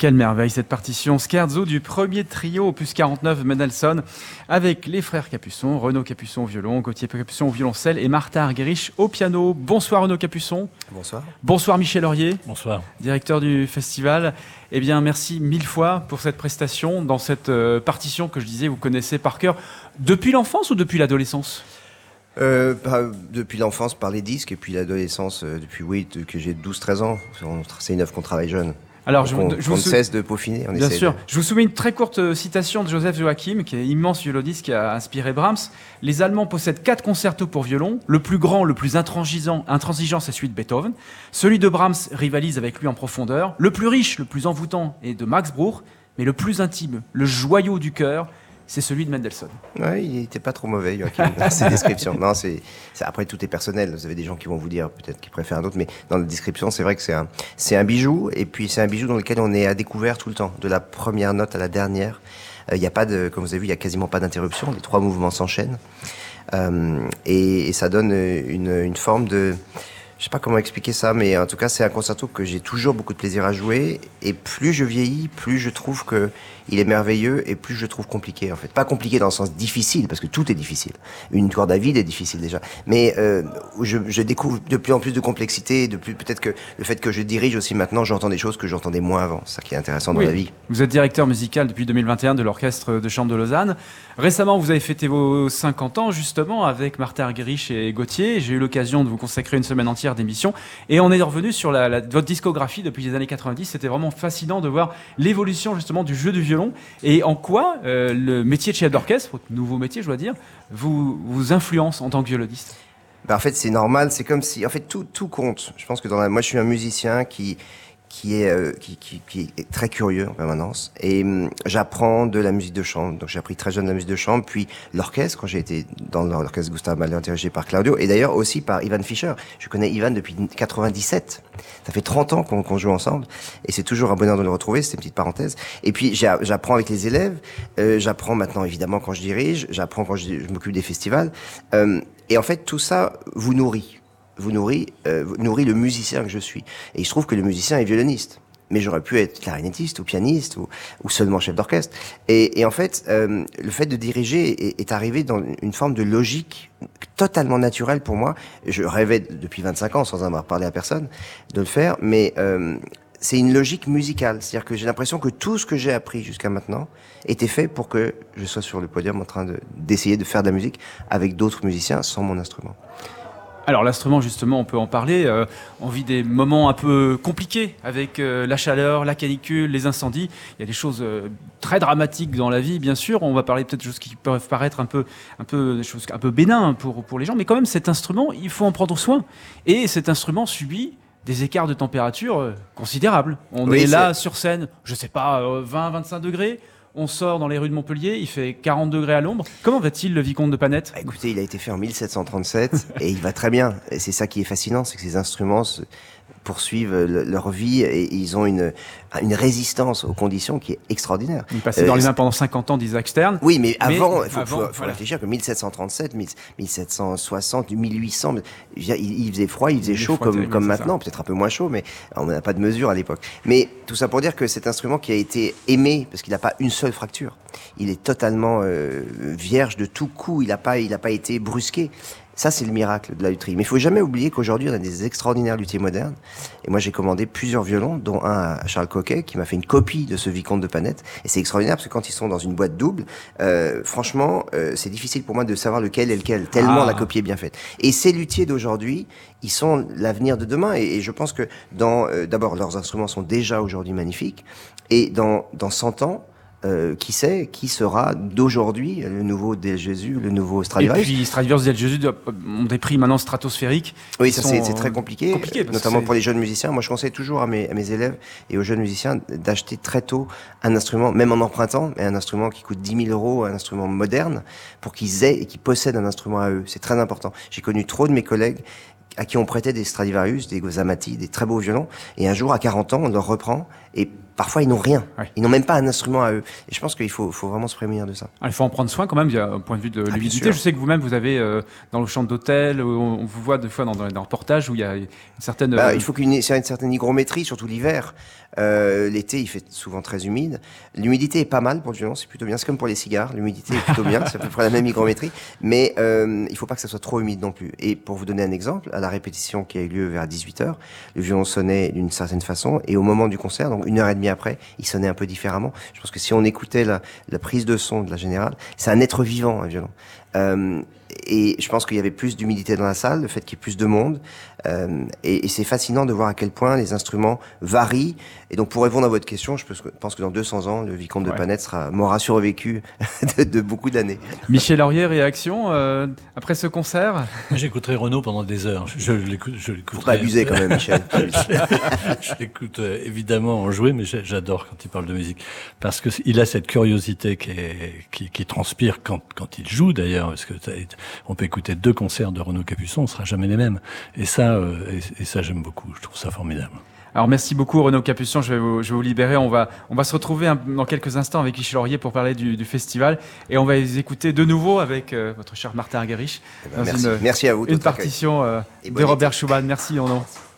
Quelle merveille cette partition scherzo du premier trio opus 49 de Mendelssohn avec les frères Capuçon, Renaud Capuçon au violon, Gauthier Capuçon au violoncelle et Martha Argerich au piano. Bonsoir Renaud Capuçon. Bonsoir. Bonsoir Michel Laurier. Bonsoir. Directeur du festival. Eh bien merci mille fois pour cette prestation dans cette partition que je disais vous connaissez par cœur. Depuis l'enfance ou depuis l'adolescence ? Depuis l'enfance par les disques et puis l'adolescence depuis que j'ai 12-13 ans. C'est une œuvre qu'on travaille jeune. Alors, on ne cesse de peaufiner. Bien sûr. Je vous soumets une très courte citation de Joseph Joachim, qui est immense violoniste, qui a inspiré Brahms. Les Allemands possèdent 4 concertos pour violon. Le plus grand, le plus intransigeant, c'est celui de Beethoven. Celui de Brahms rivalise avec lui en profondeur. Le plus riche, le plus envoûtant est de Max Bruch. Mais le plus intime, le joyau du cœur, c'est celui de Mendelssohn. Oui, il n'était pas trop mauvais, Joachim, dans ses descriptions. Non, après, tout est personnel. Vous avez des gens qui vont vous dire peut-être qu'ils préfèrent un autre, mais dans la description, c'est vrai que c'est un bijou, et puis c'est un bijou dans lequel on est à découvert tout le temps, de la première note à la dernière. Il n'y a pas de, comme vous avez vu, il n'y a quasiment pas d'interruption. Les 3 mouvements s'enchaînent. Et ça donne une forme de... Je sais pas comment expliquer ça, mais en tout cas, c'est un concerto que j'ai toujours beaucoup de plaisir à jouer. Et plus je vieillis, plus je trouve que il est merveilleux et plus je le trouve compliqué, en fait. Pas compliqué dans le sens difficile, parce que tout est difficile. Une corde à vide est difficile déjà. Mais je découvre de plus en plus de complexité, peut-être que le fait que je dirige aussi maintenant, j'entends des choses que j'entendais moins avant. C'est ça qui est intéressant dans la vie. Vous êtes directeur musical depuis 2021 de l'Orchestre de Chambre de Lausanne. Récemment, vous avez fêté vos 50 ans, justement, avec Martha Argerich et Gauthier. J'ai eu l'occasion de vous consacrer une semaine entière d'émission. Et on est revenu sur votre discographie depuis les années 90. C'était vraiment fascinant de voir l'évolution, justement, du jeu du violon. Et en quoi le métier de chef d'orchestre, votre nouveau métier, je dois dire, vous influence en tant que violoniste ? En fait, c'est normal. C'est comme si... En fait, tout compte. Je pense que moi, je suis un musicien qui est très curieux en permanence. Et j'apprends de la musique de chambre. Donc j'ai appris très jeune la musique de chambre, puis l'orchestre, quand j'ai été dans l'orchestre Gustav Mahler dirigé par Claudio, et d'ailleurs aussi par Ivan Fischer. Je connais Ivan depuis 97. Ça fait 30 ans qu'on joue ensemble, et c'est toujours un bonheur de le retrouver, c'est une petite parenthèse. Et puis j'apprends avec les élèves, j'apprends maintenant évidemment quand je dirige, j'apprends quand je m'occupe des festivals. Et en fait, tout ça vous nourrit. Vous nourrit le musicien que je suis. Et il se trouve que le musicien est violoniste. Mais j'aurais pu être clarinettiste ou pianiste ou seulement chef d'orchestre. Et en fait, le fait de diriger est arrivé dans une forme de logique totalement naturelle pour moi. Je rêvais depuis 25 ans, sans en avoir parlé à personne, de le faire. Mais c'est une logique musicale. C'est-à-dire que j'ai l'impression que tout ce que j'ai appris jusqu'à maintenant était fait pour que je sois sur le podium en train d'essayer de faire de la musique avec d'autres musiciens sans mon instrument. Alors l'instrument, justement, on peut en parler. On vit des moments un peu compliqués avec la chaleur, la canicule, les incendies. Il y a des choses très dramatiques dans la vie, bien sûr. On va parler peut-être de choses qui peuvent paraître un peu des choses un peu bénin pour les gens. Mais quand même, cet instrument, il faut en prendre soin. Et cet instrument subit des écarts de température considérables. On est là sur scène, je sais pas, 20-25 degrés. On sort dans les rues de Montpellier, il fait 40 degrés à l'ombre. Comment va-t-il, le vicomte de Panette ? Écoutez, il a été fait en 1737 et il va très bien. Et c'est ça qui est fascinant, c'est que ces instruments poursuivent leur vie et ils ont une résistance aux conditions qui est extraordinaire. Il passait dans les mains pendant 50 ans d'Isaac Stern. Oui, mais avant, il faut réfléchir que 1737, 1760, 1800, il faisait froid, il faisait chaud comme maintenant, peut-être un peu moins chaud, mais on n'a pas de mesure à l'époque. Mais tout ça pour dire que cet instrument qui a été aimé, parce qu'il n'a pas une seule fracture, il est totalement vierge de tout coup, il n'a pas été brusqué. Ça, c'est le miracle de la lutherie. Mais il faut jamais oublier qu'aujourd'hui, on a des extraordinaires luthiers modernes. Et moi, j'ai commandé plusieurs violons, dont un à Charles Coquet, qui m'a fait une copie de ce vicomte de Panette. Et c'est extraordinaire parce que quand ils sont dans une boîte double, franchement, c'est difficile pour moi de savoir lequel est lequel, tellement la copie est bien faite. Et ces luthiers d'aujourd'hui, ils sont l'avenir de demain. Et je pense que d'abord, leurs instruments sont déjà aujourd'hui magnifiques. Et dans 100 ans, qui sait qui sera d'aujourd'hui le nouveau Del Jésus, le nouveau Stradivarius. Et puis Stradivarius et Del Jésus ont des prix maintenant stratosphériques. Oui, ça c'est très compliqué notamment pour les jeunes musiciens. Moi, je conseille toujours à mes élèves et aux jeunes musiciens d'acheter très tôt un instrument, même en empruntant, mais un instrument qui coûte 10 000 €, un instrument moderne, pour qu'ils aient et qu'ils possèdent un instrument à eux. C'est très important. J'ai connu trop de mes collègues à qui on prêtait des Stradivarius, des Amati, des très beaux violons, et un jour, à 40 ans, on leur reprend, et parfois ils n'ont rien. Ouais. Ils n'ont même pas un instrument à eux. Et je pense qu'il faut vraiment se prémunir de ça. Alors, il faut en prendre soin quand même, il y a un point de vue de bien l'humidité. sûr. Je sais que vous-même, vous avez dans le chambre d'hôtel, on vous voit des fois dans les reportages où il y a une certaine... Il faut qu'il y ait une certaine hygrométrie, surtout l'hiver. L'été, il fait souvent très humide. L'humidité est pas mal pour le violon, c'est plutôt bien. C'est comme pour les cigares, l'humidité est plutôt bien, c'est à peu près la même hygrométrie. Mais il faut pas que ça soit trop humide non plus. Et pour vous donner un exemple, à la répétition qui a eu lieu vers 18h, le violon sonnait d'une certaine façon, et au moment du concert, donc 1h30 après, il sonnait un peu différemment. Je pense que si on écoutait la prise de son de la générale, c'est un être vivant, un violon. Et je pense qu'il y avait plus d'humidité dans la salle, le fait qu'il y ait plus de monde. Et c'est fascinant de voir à quel point les instruments varient. Et donc, pour répondre à votre question, je pense que dans 200 ans, le vicomte de Panette m'aura survécu de beaucoup d'années. Michel Laurier, réaction après ce concert? J'écouterai Renaud pendant des heures. Je l'écouterai. Faut pas abuser quand même, Michel. Je l'écoute évidemment en jouer, mais j'adore quand il parle de musique. Parce que il a cette curiosité qui transpire quand il joue d'ailleurs. Parce que on peut écouter 2 concerts de Renaud Capuçon, on sera jamais les mêmes. Et ça j'aime beaucoup. Je trouve ça formidable. Alors merci beaucoup Renaud Capuçon, je vais vous libérer. On va se retrouver dans quelques instants avec Michel Laurier pour parler du festival. Et on va les écouter de nouveau avec votre cher Martin Argerich. Merci à vous. Une partition de Robert Schumann. Merci Renaud.